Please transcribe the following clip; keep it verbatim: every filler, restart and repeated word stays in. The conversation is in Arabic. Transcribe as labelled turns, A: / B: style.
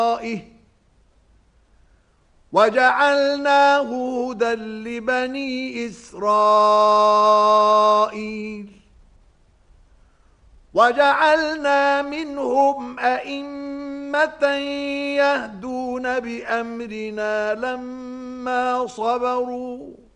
A: وجعلناه هدى لبني إسرائيل وجعلنا منهم أئمة يهدون بأمرنا لما صبروا